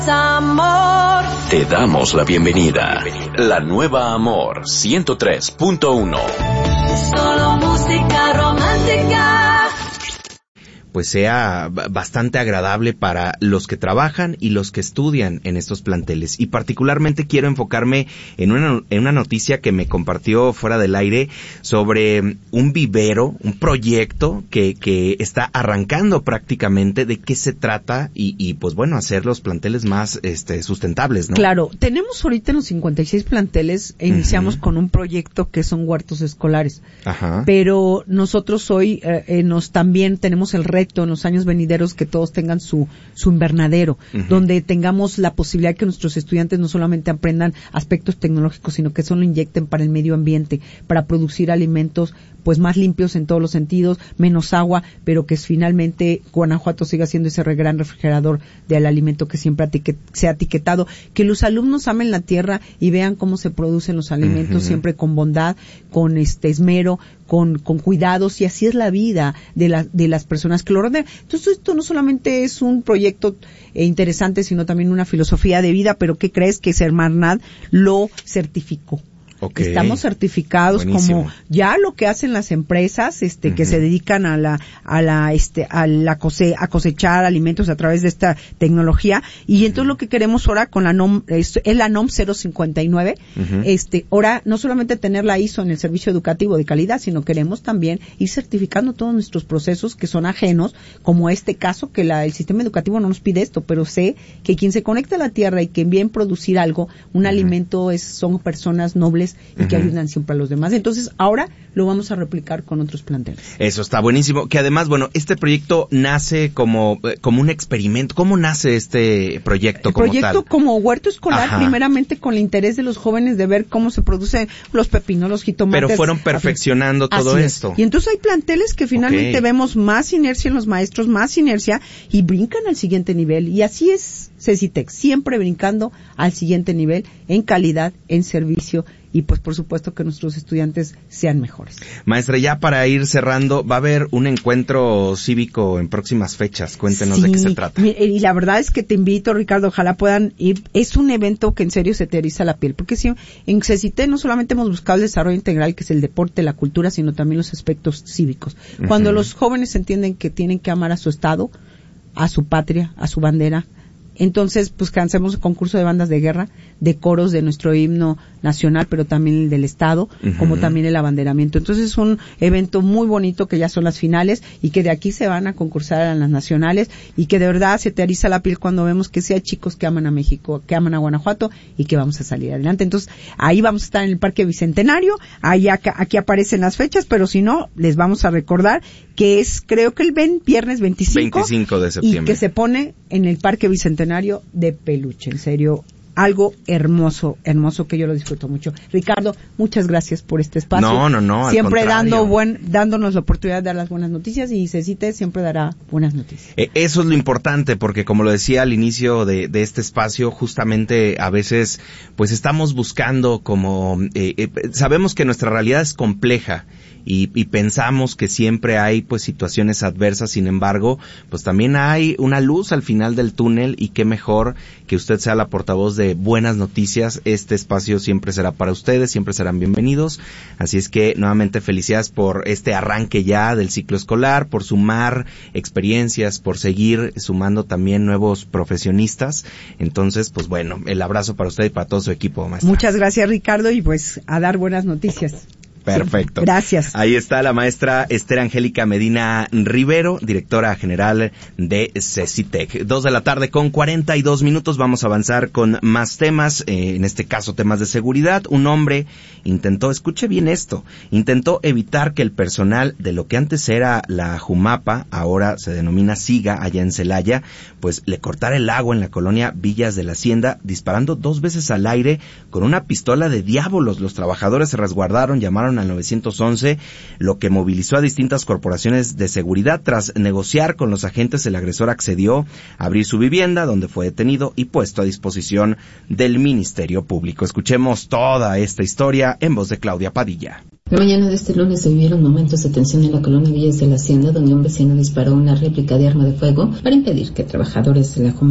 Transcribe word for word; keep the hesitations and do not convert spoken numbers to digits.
Amor. Te damos la bienvenida. La nueva Amor ciento tres punto uno. Solo música romántica. Pues sea bastante agradable para los que trabajan y los que estudian en estos planteles. Y particularmente quiero enfocarme en una, en una noticia que me compartió fuera del aire sobre un vivero, un proyecto que, que está arrancando prácticamente. ¿De qué se trata? Y, y pues bueno, hacer los planteles más este, sustentables, ¿no? Claro, tenemos ahorita en los cincuenta y seis planteles e iniciamos uh-huh. con un proyecto que son huertos escolares. Ajá. Pero nosotros hoy eh, eh, nos también tenemos el reto en los años venideros que todos tengan su su invernadero, uh-huh. donde tengamos la posibilidad que nuestros estudiantes no solamente aprendan aspectos tecnológicos, sino que eso lo inyecten para el medio ambiente, para producir alimentos pues más limpios en todos los sentidos, menos agua, pero que finalmente Guanajuato siga siendo ese gran refrigerador del alimento que siempre atique- se ha etiquetado, que los alumnos amen la tierra y vean cómo se producen los alimentos, uh-huh. siempre con bondad, con este esmero, con con cuidados, y así es la vida de la, de las personas que lo rodean. Entonces esto no solamente es un proyecto eh, interesante, sino también una filosofía de vida, pero ¿qué crees? Que Semarnat lo certificó. Okay. Estamos certificados. Buenísimo. Como ya lo que hacen las empresas, este, uh-huh. que se dedican a la, a la, este, a la cose, a cosechar alimentos a través de esta tecnología. Y uh-huh. entonces lo que queremos ahora con la N O M, es, es la N O M cero cincuenta y nueve, uh-huh. este, ahora no solamente tener la I S O en el servicio educativo de calidad, sino queremos también ir certificando todos nuestros procesos que son ajenos, como este caso que la, el sistema educativo no nos pide esto, pero sé que quien se conecta a la tierra y que bien producir algo, un uh-huh. alimento es, son personas nobles y que uh-huh. ayudan siempre a los demás. Entonces, ahora lo vamos a replicar con otros planteles. Eso está buenísimo. Que además, bueno, este proyecto nace como como un experimento. ¿Cómo nace este proyecto el como proyecto tal? Como huerto escolar, Ajá. primeramente con el interés de los jóvenes de ver cómo se producen los pepinos, los jitomates. Pero fueron perfeccionando así, todo así esto. Es. Y entonces hay planteles que finalmente okay. vemos más inercia en los maestros, más inercia, y brincan al siguiente nivel. Y así es Cecitec, siempre brincando al siguiente nivel en calidad, en servicio, y pues por supuesto que nuestros estudiantes sean mejores. Maestra, ya para ir cerrando, va a haber un encuentro cívico en próximas fechas. Cuéntenos sí, de qué se trata. Y la verdad es que te invito, Ricardo, ojalá puedan ir. Es un evento que en serio se te eriza la piel, porque si en Cecitec no solamente hemos buscado el desarrollo integral, que es el deporte, la cultura, sino también los aspectos cívicos. Cuando uh-huh. los jóvenes entienden que tienen que amar a su estado, a su patria, a su bandera, entonces pues que hacemos concurso de bandas de guerra, de coros de nuestro himno nacional, pero también el del Estado, uh-huh. como también el abanderamiento. Entonces es un evento muy bonito que ya son las finales y que de aquí se van a concursar a las nacionales y que de verdad se te eriza la piel cuando vemos que sí hay chicos que aman a México, que aman a Guanajuato y que vamos a salir adelante. Entonces ahí vamos a estar en el Parque Bicentenario, ahí acá, aquí aparecen las fechas, pero si no, les vamos a recordar que es creo que el viernes veinticinco, veinticinco de septiembre. Y que se pone en el Parque Bicentenario de peluche, en serio. Algo hermoso, hermoso que yo lo disfruto mucho. Ricardo, muchas gracias por este espacio. No, no, no. Siempre dando buen, dándonos la oportunidad de dar las buenas noticias, y Cecitec siempre dará buenas noticias. Eh, eso es lo importante, porque como lo decía al inicio de, de este espacio, justamente a veces pues estamos buscando como, eh, eh, sabemos que nuestra realidad es compleja. Y, y pensamos que siempre hay pues situaciones adversas, sin embargo, pues también hay una luz al final del túnel, y qué mejor que usted sea la portavoz de buenas noticias. Este espacio siempre será para ustedes, siempre serán bienvenidos, así es que nuevamente felicidades por este arranque ya del ciclo escolar, por sumar experiencias, por seguir sumando también nuevos profesionistas. Entonces, pues bueno, el abrazo para usted y para todo su equipo, maestra. Muchas gracias, Ricardo, y pues a dar buenas noticias. Perfecto. Gracias. Ahí está la maestra Esther Angélica Medina Rivero, directora general de Cecitec. Dos de la tarde con cuarenta y dos minutos. Vamos a avanzar con más temas, eh, en este caso temas de seguridad. Un hombre intentó, escuche bien esto, intentó evitar que el personal de lo que antes era la Jumapa, ahora se denomina SIGA, allá en Celaya, pues le cortara el agua en la colonia Villas de la Hacienda, disparando dos veces al aire con una pistola de diábolos. Los trabajadores se resguardaron, llamaron al nueve once, lo que movilizó a distintas corporaciones de seguridad. Tras negociar con los agentes, el agresor accedió a abrir su vivienda, donde fue detenido y puesto a disposición del Ministerio Público. Escuchemos toda esta historia en voz de Claudia Padilla. La mañana de este lunes se vivieron momentos de tensión en la colonia Villas de la Hacienda, donde un vecino disparó una réplica de arma de fuego para impedir que trabajadores de la